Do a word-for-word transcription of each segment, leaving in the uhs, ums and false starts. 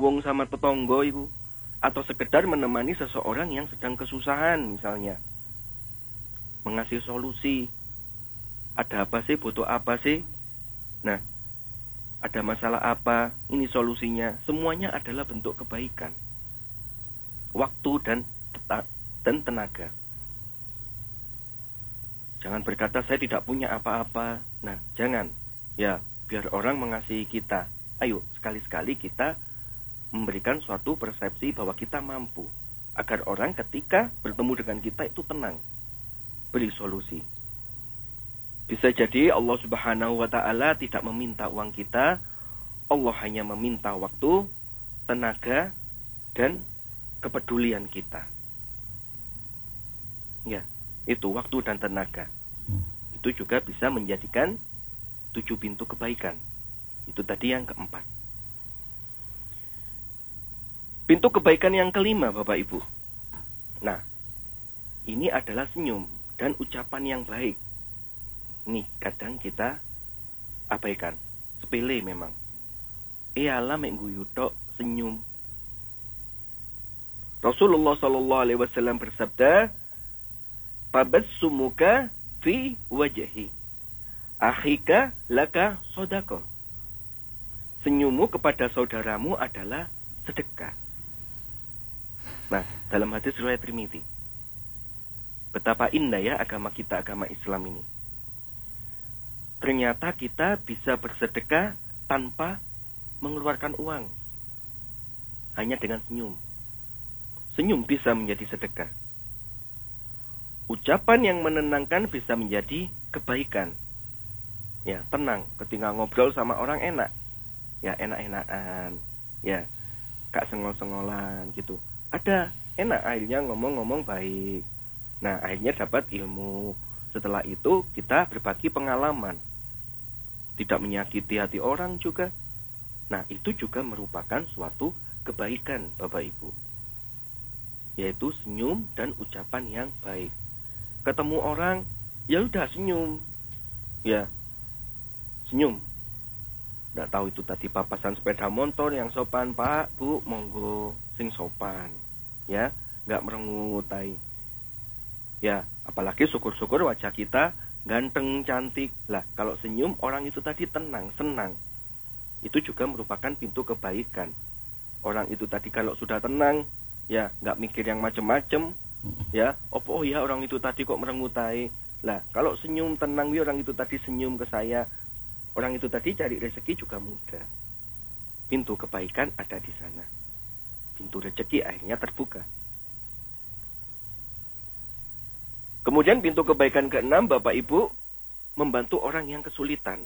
wong sama tetangga itu, atau sekedar menemani seseorang yang sedang kesusahan misalnya. Mengasih solusi. Ada apa sih, butuh apa sih? Nah, ada masalah apa? Ini solusinya. Semuanya adalah bentuk kebaikan. Waktu dan dan tenaga. Jangan berkata saya tidak punya apa-apa. Nah, jangan. Ya, biar orang mengasihi kita. Ayo, sekali-sekali kita memberikan suatu persepsi bahwa kita mampu. Agar orang ketika bertemu dengan kita itu tenang. Beri solusi. Bisa jadi Allah Subhanahu wa Ta'ala tidak meminta uang kita. Allah hanya meminta waktu, tenaga, dan kepedulian kita. Ya, itu waktu dan tenaga. Itu juga bisa menjadikan tujuh pintu kebaikan. Itu tadi yang keempat. Pintu kebaikan yang kelima, Bapak Ibu. Nah, ini adalah senyum dan ucapan yang baik. Ini kadang kita abaikan. Sepele memang. Iyalah mek guyu tok, senyum. Rasulullah sallallahu alaihi wasallam bersabda, "Tabassumuka fi wajhi akhika laka shadaqah." Senyummu kepada saudaramu adalah sedekah. Nah, dalam hadis riwayat Tirmidzi. Betapa indah ya agama kita, agama Islam ini. Ternyata kita bisa bersedekah tanpa mengeluarkan uang. Hanya dengan senyum. Senyum bisa menjadi sedekah. Ucapan yang menenangkan bisa menjadi kebaikan. Ya, tenang. Ketika ngobrol sama orang enak. Ya, enak-enakan. Ya, gak sengol-sengolan gitu. Ada, enak akhirnya ngomong-ngomong baik. Nah, akhirnya dapat ilmu. Setelah itu kita berbagi pengalaman. Tidak menyakiti hati orang juga. Nah, itu juga merupakan suatu kebaikan, Bapak Ibu. Yaitu senyum dan ucapan yang baik. Ketemu orang, ya udah senyum. Ya, senyum. Nggak tahu itu tadi papasan sepeda motor yang sopan, Pak, Bu, monggo, sing sopan. Ya, nggak merengutai. Ya, apalagi syukur-syukur wajah kita ganteng, cantik. Lah, kalau senyum orang itu tadi tenang, senang. Itu juga merupakan pintu kebaikan. Orang itu tadi kalau sudah tenang, ya nggak mikir yang macem-macem. Ya, oh, oh ya orang itu tadi kok merengutai. Lah, kalau senyum tenang, ya orang itu tadi senyum ke saya. Orang itu tadi cari rezeki juga mudah. Pintu kebaikan ada di sana. Pintu rezeki akhirnya terbuka. Kemudian pintu kebaikan keenam, Bapak Ibu, membantu orang yang kesulitan.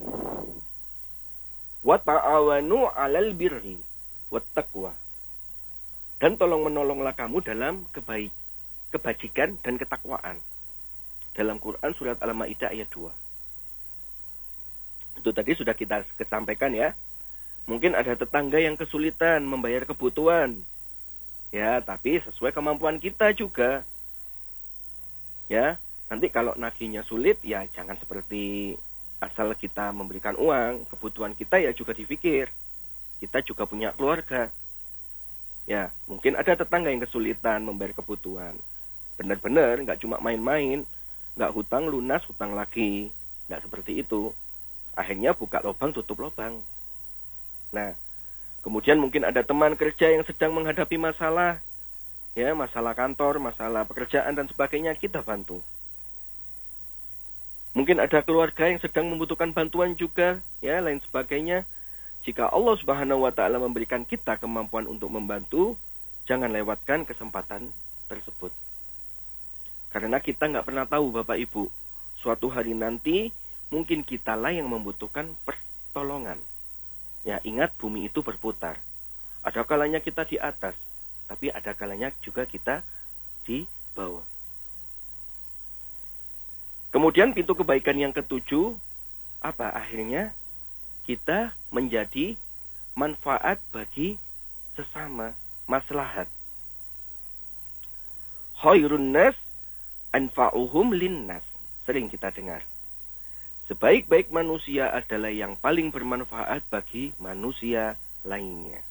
Wa ta'awanu 'alal birri wat taqwa. Dan tolong menolonglah kamu dalam kebaik, kebajikan dan ketakwaan. Dalam Quran surat Al-Maidah ayat dua. Itu tadi sudah kita sampaikan ya. Mungkin ada tetangga yang kesulitan membayar kebutuhan. Ya, tapi sesuai kemampuan kita juga. Ya, nanti kalau nagihnya sulit, ya jangan seperti asal kita memberikan uang. Kebutuhan kita ya juga dipikir. Kita juga punya keluarga. Ya, mungkin ada tetangga yang kesulitan membayar kebutuhan. Benar-benar, nggak cuma main-main. Nggak hutang lunas, hutang lagi. Nggak seperti itu. Akhirnya buka lubang, tutup lubang. Nah, kemudian mungkin ada teman kerja yang sedang menghadapi masalah. Ya, masalah kantor, masalah pekerjaan dan sebagainya, kita bantu. Mungkin ada keluarga yang sedang membutuhkan bantuan juga, ya, lain sebagainya. Jika Allah Subhanahu wa Ta'ala memberikan kita kemampuan untuk membantu, jangan lewatkan kesempatan tersebut. Karena kita nggak pernah tahu, Bapak Ibu, suatu hari nanti mungkin kitalah yang membutuhkan pertolongan. Ya, ingat bumi itu berputar. Ada kalanya kita di atas, tapi ada kalanya juga kita di bawah. Kemudian pintu kebaikan yang ketujuh, apa akhirnya? Kita menjadi manfaat bagi sesama, maslahat. Khairun nas anfa'uhum linnas. Sering kita dengar. Sebaik-baik manusia adalah yang paling bermanfaat bagi manusia lainnya.